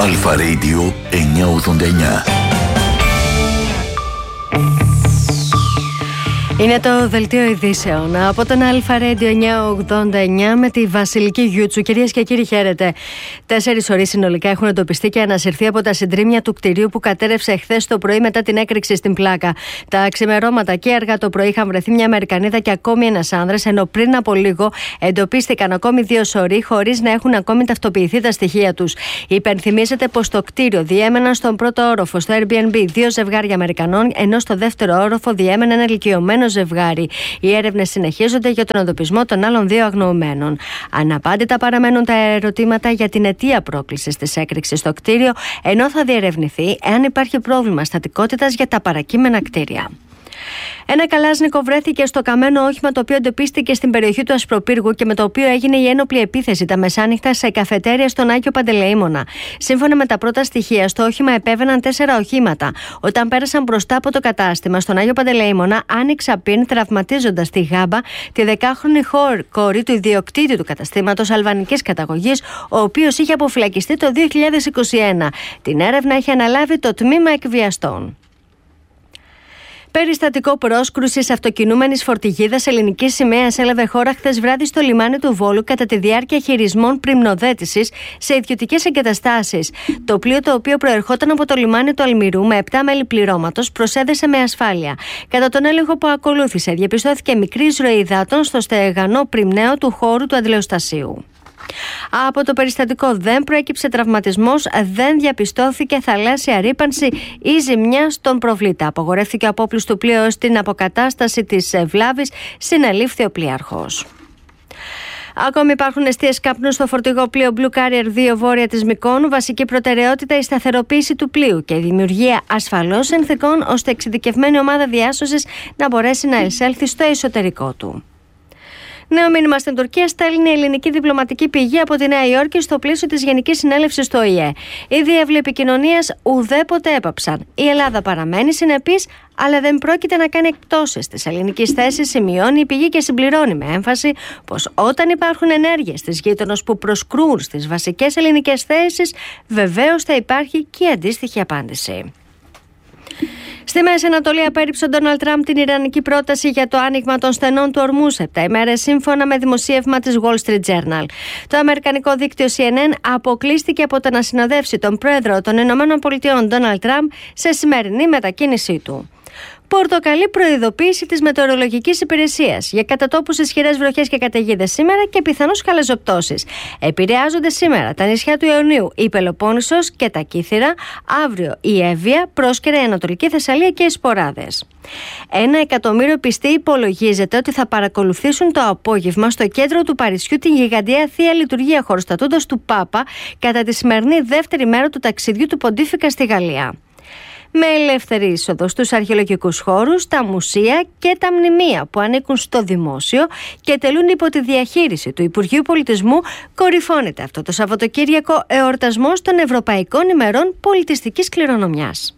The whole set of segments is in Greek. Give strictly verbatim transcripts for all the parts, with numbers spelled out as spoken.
Αλφα Radio εννιακόσια ογδόντα εννιά. Είναι το δελτίο ειδήσεων από τον Αλφα Radio εννιακόσια ογδόντα εννιά με τη Βασιλική Γιούτσου. Κυρίες και κύριοι, χαίρετε. Τέσσερις ορείς συνολικά έχουν εντοπιστεί και ανασυρθεί από τα συντρίμμια του κτηρίου που κατέρευσε χθες το πρωί μετά την έκρηξη στην Πλάκα. Τα ξημερώματα και αργά το πρωί είχαν βρεθεί μια Αμερικανίδα και ακόμη ένας άνδρας, ενώ πριν από λίγο εντοπίστηκαν ακόμη δύο σωροί χωρίς να έχουν ακόμη ταυτοποιηθεί τα στοιχεία τους. Υπενθυμίζεται πως το κτίριο διέμεναν στον πρώτο όροφο, στο Airbnb, δύο ζευγάρια Αμερικανών, ενώ στο δεύτερο όροφο διέμενε ένα ηλικιωμένο ζευγάρι. Οι έρευνες συνεχίζονται για τον εντοπισμό των άλλων δύο αγνοωμένων. Αναπάντητα παραμένουν τα ερωτήματα για την αιτία πρόκλησης της έκρηξης στο κτίριο, ενώ θα διερευνηθεί εάν υπάρχει πρόβλημα στατικότητας για τα παρακείμενα κτίρια. Ένα καλάζνικο βρέθηκε στο καμένο όχημα το οποίο εντοπίστηκε στην περιοχή του Ασπροπύργου και με το οποίο έγινε η ένοπλη επίθεση τα μεσάνυχτα σε καφετέρια στον Άγιο Παντελεήμονα. Σύμφωνα με τα πρώτα στοιχεία, στο όχημα επέβαιναν τέσσερα οχήματα. Όταν πέρασαν μπροστά από το κατάστημα στον Άγιο Παντελεήμονα, άνοιξα πιν, τραυματίζοντας τη Γάμπα, τη δεκάχρονη κόρη του ιδιοκτήτη του καταστήματος αλβανικής καταγωγής, ο οποίος είχε αποφυλακιστεί το δύο χιλιάδες είκοσι ένα. Την έρευνα έχει αναλάβει το τμήμα εκβιαστών. Περιστατικό πρόσκρουσης αυτοκινούμενης φορτηγίδας ελληνικής σημαίας έλαβε χώρα χθες βράδυ στο λιμάνι του Βόλου κατά τη διάρκεια χειρισμών πριμνοδέτησης σε ιδιωτικές εγκαταστάσεις. Το πλοίο, το οποίο προερχόταν από το λιμάνι του Αλμυρού με επτά μέλη πληρώματος, προσέδεσε με ασφάλεια. Κατά τον έλεγχο που ακολούθησε, διαπιστώθηκε μικρή εισρωή υδάτων στο στεγανό πριμναίο του χώρου του αντιλεοστασίου. Από το περιστατικό δεν προέκυψε τραυματισμός, δεν διαπιστώθηκε θαλάσσια ρύπανση ή ζημιά στον προβλήτα. Απογορεύτηκε ο απόπλους πλοίου έως την αποκατάσταση της βλάβης, συνελήφθη ο πλοίαρχος. Ακόμη υπάρχουν εστίες καπνού στο φορτηγό πλοίο Blue Carrier δύο βόρεια της Μυκόνου. Βασική προτεραιότητα η σταθεροποίηση του πλοίου και η δημιουργία ασφαλών συνθηκών ώστε εξειδικευμένη ομάδα διάσωσης να μπορέσει να εισέλθει στο εσωτερικό του. Νέο μήνυμα στην Τουρκία στέλνει η ελληνική διπλωματική πηγή από τη Νέα Υόρκη στο πλαίσιο της Γενικής Συνέλευσης του Ο Η Ε. Οι διάβλοι επικοινωνίας ουδέποτε έπαψαν. Η Ελλάδα παραμένει συνεπής, αλλά δεν πρόκειται να κάνει εκπτώσεις της ελληνικής θέσης, σημειώνει η πηγή και συμπληρώνει με έμφαση πως όταν υπάρχουν ενέργειες της γείτονος που προσκρούν στις βασικές ελληνικές θέσεις, βεβαίως θα υπάρχει και αντίστοιχη απάντηση. Στη Μέση Ανατολή απέρριψε ο Ντόναλντ Τραμπ την ιρανική πρόταση για το άνοιγμα των στενών του ορμού σε επτά ημέρες, σύμφωνα με δημοσίευμα της Wall Street Journal. Το αμερικανικό δίκτυο Σι Εν Εν αποκλείστηκε από το να συνοδεύσει τον πρόεδρο των Ηνωμένων Πολιτειών Ντόναλντ Τραμπ σε σημερινή μετακίνησή του. Πορτοκαλί προειδοποίηση της μετεωρολογικής υπηρεσίας για κατά τόπους ισχυρές βροχές και καταιγίδες σήμερα και πιθανώς χαλαζοπτώσεις. Επηρεάζονται σήμερα τα νησιά του Ιωνίου, η Πελοπόννησος και τα Κύθυρα, αύριο η Εύβοια, Πρόσκαιρα, η Ανατολική Θεσσαλία και οι Σποράδες. Ένα εκατομμύριο πιστοί υπολογίζεται ότι θα παρακολουθήσουν το απόγευμα στο κέντρο του Παρισιού την γιγαντιαία Θεία Λειτουργία χωροστατούντος του Πάπα κατά τη σημερινή δεύτερη μέρα του ταξιδιού του Ποντίφικα στη Γαλλία. Με ελεύθερη είσοδο στους αρχαιολογικούς χώρους, τα μουσεία και τα μνημεία που ανήκουν στο δημόσιο και τελούν υπό τη διαχείριση του Υπουργείου Πολιτισμού, κορυφώνεται αυτό το Σαββατοκύριακο εορτασμός των Ευρωπαϊκών ημερών πολιτιστικής κληρονομιάς.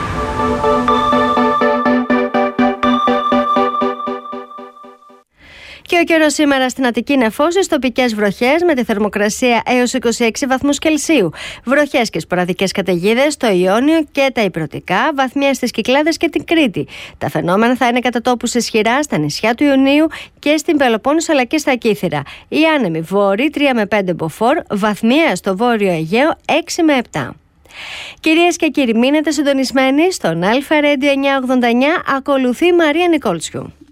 Και ο καιρός σήμερα στην Αττική νεφώσεις, τοπικές βροχές με τη θερμοκρασία έως είκοσι έξι βαθμούς Κελσίου. Βροχές και σποραδικές καταιγίδες στο Ιόνιο και τα Ηπειρωτικά, βαθμία στις Κυκλάδες και την Κρήτη. Τα φαινόμενα θα είναι κατά τόπους ισχυρά στα νησιά του Ιωνίου και στην Πελοπόννησο αλλά και στα Κύθυρα. Οι άνεμοι βόρειοι τρία με πέντε μποφόρ, βαθμία στο Βόρειο Αιγαίο έξι με επτά. Κυρίες και κύριοι, μείνετε συντονισμένοι στον Αλφα Radio εννιακόσια ογδόντα εννιά. Ακολουθεί η Μαρία Νικόλτσιου.